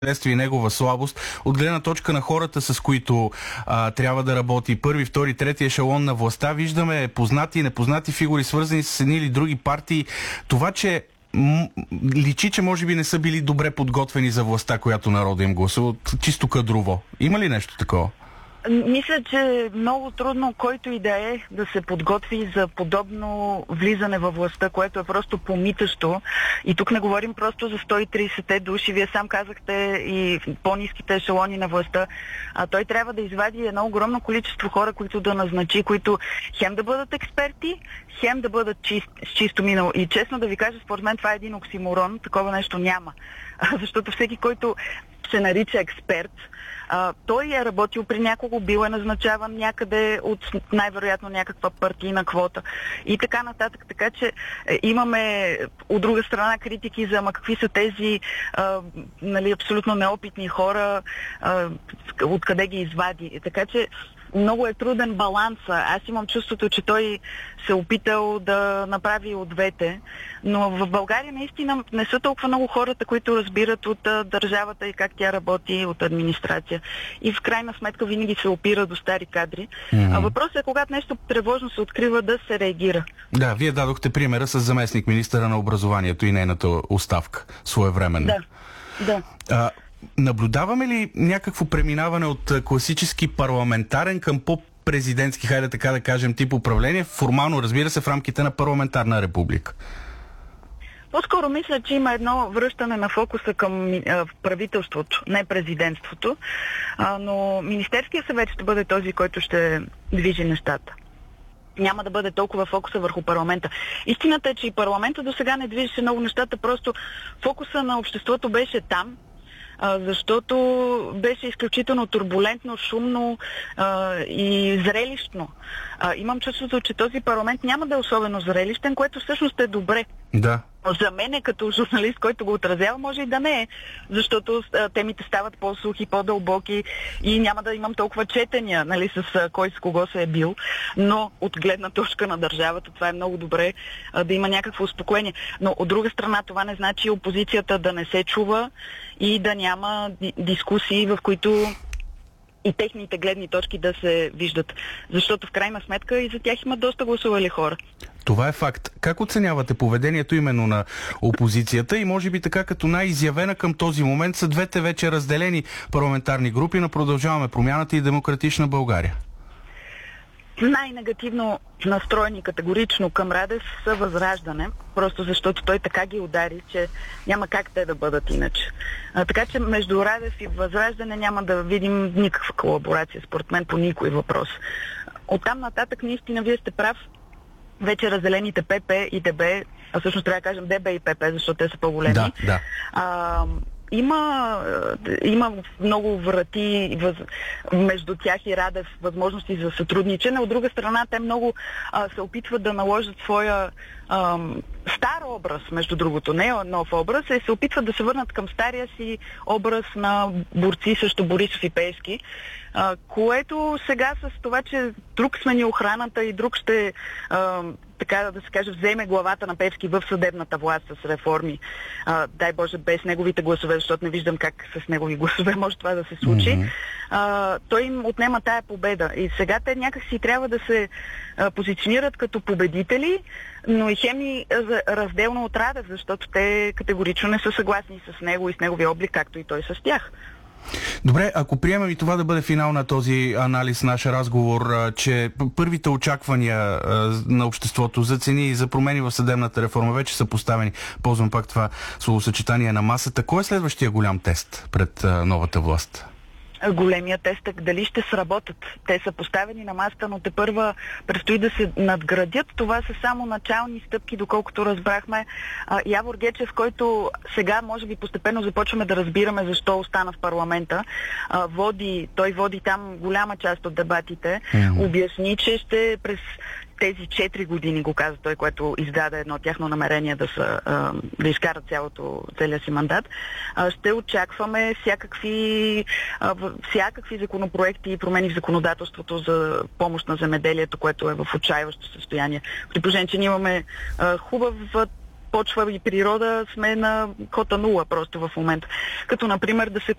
и негова слабост, от гледна точка на хората, с които трябва да работи първи, втори, трети ешелон на властта. Виждаме познати и непознати фигури, свързани с едни или други партии. Това, че личи, че може би не са били добре подготвени за властта, която народа им гласува, чисто кадрово. Има ли нещо такова? Мисля, че е много трудно който и да се подготви за подобно влизане във властта, което е просто помитащо. И тук не говорим просто за 130 души. Вие сам казахте и по-ниските ешелони на властта. Той трябва да извади едно огромно количество хора, които да назначи, които хем да бъдат експерти, хем да бъдат с чисто минало. И честно да ви кажа, според мен това е един оксиморон. Такова нещо няма. Защото всеки, който се нарича експерт, той е работил при някого, бил е назначаван някъде от най-вероятно някаква партийна квота и така нататък. Така че имаме от друга страна критики за какви са тези абсолютно неопитни хора, откъде ги извади. Така че много е труден баланс. Аз имам чувството, че той се опитал да направи от двете, но в България наистина не са толкова много хората, които разбират от държавата и как тя работи, от администрация. И в крайна сметка винаги се опира до стари кадри. Въпросът е, когато нещо тревожно се открива, да се реагира. Да, вие дадохте примера с заместник министъра на образованието и нейната оставка своевременно. Да. Наблюдаваме ли някакво преминаване от класически парламентарен към по-президентски, хайде така да кажем, тип управление, формално, разбира се, в рамките на парламентарна република? По-скоро мисля, че има едно връщане на фокуса към правителството, не президентството, но Министерския съвет ще бъде този, който ще движи нещата. Няма да бъде толкова фокуса върху парламента. Истината е, че и парламента до сега не движеше много нещата, просто фокуса на обществото беше там, защото беше изключително турбулентно, шумно и зрелищно. Имам чувството, че този парламент няма да е особено зрелищен, което всъщност е добре. Да. За мен, като журналист, който го отразява, може и да не е, защото темите стават по-сухи, по-дълбоки и няма да имам толкова четения, с кой с кого се е бил, но от гледна точка на държавата това е много добре да има някакво успокоение. Но от друга страна това не значи опозицията да не се чува и да няма дискусии, в които и техните гледни точки да се виждат. Защото в крайна сметка и за тях има доста гласували хора. Това е факт. Как оценявате поведението именно на опозицията и може би така като най-изявена към този момент са двете вече разделени парламентарни групи на Продължаваме промяната и Демократична България? Най-негативно настроени категорично към Радев са Възраждане, просто защото той така ги удари, че няма как те да бъдат иначе. Така че между Радев и Възраждане няма да видим никаква колаборация, според мен, по никой въпрос. Оттам нататък, наистина, вие сте прав, вече разделените ПП и ДБ, а всъщност трябва да кажем ДБ и ПП, защото те са по-големи. Да. Има много врати между тях и Радев, възможности за сътрудничене. От друга страна, те много се опитват да наложат своя стар образ, между другото, не нов образ, и се опитват да се върнат към стария си образ на борци срещу Борисов и Пеевски, което сега с това, че друг смени охраната и друг ще така да се каже, вземе главата на Пеевски в съдебната власт с реформи. Дай Боже, без неговите гласове, защото не виждам как с негови гласове може това да се случи. Той им отнема тая победа. И сега те някакси трябва да се позиционират като победители, но и хеми разделно от Радев, защото те категорично не са съгласни с него и с неговия облик, както и той с тях. Добре, ако приемем и това да бъде финал на този анализ, наш разговор, че първите очаквания на обществото за цени и за промени в съдебната реформа вече са поставени, ползвам пак това словосъчетание, на масата. Кой е следващия голям тест пред новата власт? Големия тест е дали ще сработят. Те са поставени на масата, но тепърва предстои да се надградят. Това са само начални стъпки, доколкото разбрахме. Явор Гечев, който сега може би постепенно започваме да разбираме защо остана в парламента, той води там голяма част от дебатите, обясни, че ще през тези 4 години, го каза той, което издаде едно тяхно намерение да изкарат целия си мандат, ще очакваме всякакви законопроекти и промени в законодателството за помощ на земеделието, което е в отчаиващо състояние. При положение, че ние имаме хубав почва и природа, сме на кота нула просто в момента. Като, например, да се